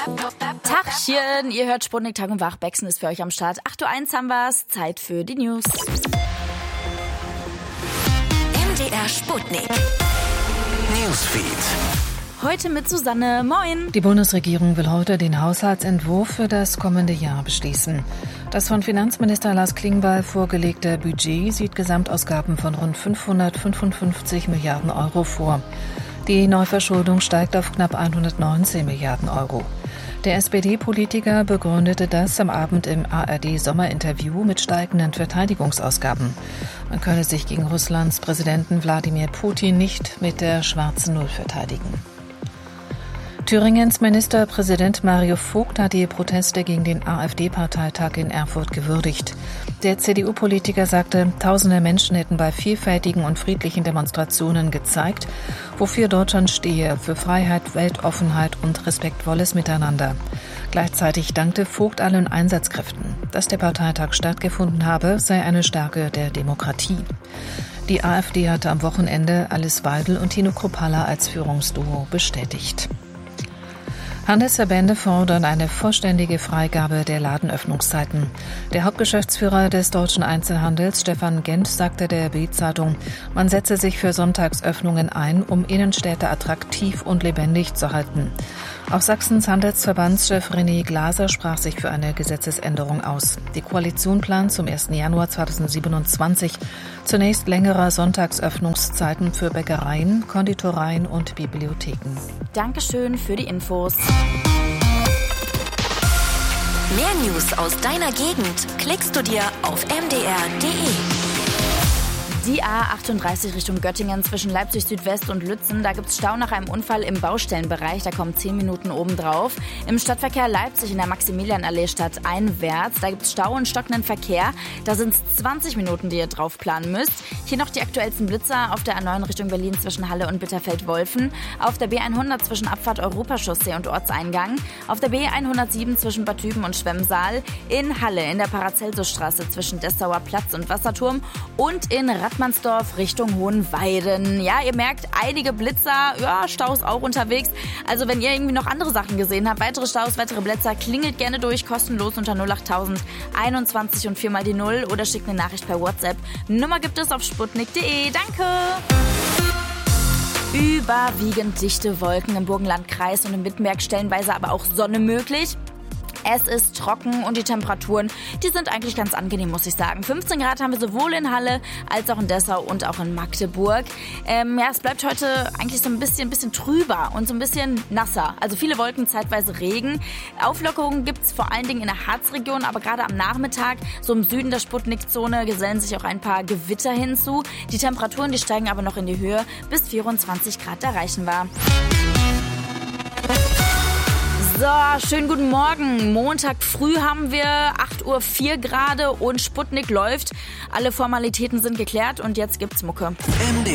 Tachchen, ihr hört Sputnik Tag und Wach. Bexen ist für euch am Start. 8:01 Uhr haben wir's. Zeit für die News. MDR Sputnik. Newsfeed. Heute mit Susanne. Moin. Die Bundesregierung will heute den Haushaltsentwurf für das kommende Jahr beschließen. Das von Finanzminister Lars Klingbeil vorgelegte Budget sieht Gesamtausgaben von rund 555 Milliarden Euro vor. Die Neuverschuldung steigt auf knapp 119 Milliarden Euro. Der SPD-Politiker begründete das am Abend im ARD-Sommerinterview mit steigenden Verteidigungsausgaben. Man könne sich gegen Russlands Präsidenten Wladimir Putin nicht mit der schwarzen Null verteidigen. Thüringens Ministerpräsident Mario Vogt hat die Proteste gegen den AfD-Parteitag in Erfurt gewürdigt. Der CDU-Politiker sagte, tausende Menschen hätten bei vielfältigen und friedlichen Demonstrationen gezeigt, wofür Deutschland stehe, für Freiheit, Weltoffenheit und respektvolles Miteinander. Gleichzeitig dankte Vogt allen Einsatzkräften. Dass der Parteitag stattgefunden habe, sei eine Stärke der Demokratie. Die AfD hatte am Wochenende Alice Weidel und Tino Kruppalla als Führungsduo bestätigt. Handelsverbände fordern eine vollständige Freigabe der Ladenöffnungszeiten. Der Hauptgeschäftsführer des deutschen Einzelhandels, Stefan Gent, sagte der Bild-Zeitung, man setze sich für Sonntagsöffnungen ein, um Innenstädte attraktiv und lebendig zu halten. Auch Sachsens Handelsverbandschef René Glaser sprach sich für eine Gesetzesänderung aus. Die Koalition plant zum 1. Januar 2027 zunächst längere Sonntagsöffnungszeiten für Bäckereien, Konditoreien und Bibliotheken. Dankeschön für die Infos. Mehr News aus deiner Gegend klickst du dir auf mdr.de. Die A38 Richtung Göttingen zwischen Leipzig Südwest und Lützen. Da gibt's Stau nach einem Unfall im Baustellenbereich. Da kommen 10 Minuten obendrauf. Im Stadtverkehr Leipzig in der Maximilianallee stadteinwärts. Da gibt's Stau und stockenden Verkehr. Da sind's 20 Minuten, die ihr drauf planen müsst. Hier noch die aktuellsten Blitzer auf der A9 Richtung Berlin zwischen Halle und Bitterfeld-Wolfen. Auf der B100 zwischen Abfahrt Europachaussee und Ortseingang. Auf der B107 zwischen Bad Düben und Schwemmsaal. In Halle in der Paracelsusstraße zwischen Dessauer Platz und Wasserturm. Und in Rattmannsdorf Richtung Hohenweiden. Ja, ihr merkt, einige Blitzer, Staus auch unterwegs. Also wenn ihr irgendwie noch andere Sachen gesehen habt, weitere Staus, weitere Blitzer, klingelt gerne durch, kostenlos unter 08000 21 und 4 mal die 0 oder schickt eine Nachricht per WhatsApp. Nummer gibt es auf sputnik.de. Danke! Überwiegend dichte Wolken im Burgenlandkreis und im Wittenberg, stellenweise aber auch Sonne möglich. Es ist trocken und die Temperaturen, die sind eigentlich ganz angenehm, muss ich sagen. 15 Grad haben wir sowohl in Halle als auch in Dessau und auch in Magdeburg. Es bleibt heute eigentlich so ein bisschen trüber und so ein bisschen nasser. Also viele Wolken, zeitweise Regen. Auflockerungen gibt's vor allen Dingen in der Harzregion, aber gerade am Nachmittag, so im Süden der Sputnik-Zone, gesellen sich auch ein paar Gewitter hinzu. Die Temperaturen, die steigen aber noch in die Höhe, bis 24 Grad erreichen wir. So, schönen guten Morgen. Montag früh haben wir 8:04 Uhr gerade und Sputnik läuft. Alle Formalitäten sind geklärt und jetzt gibt's Mucke.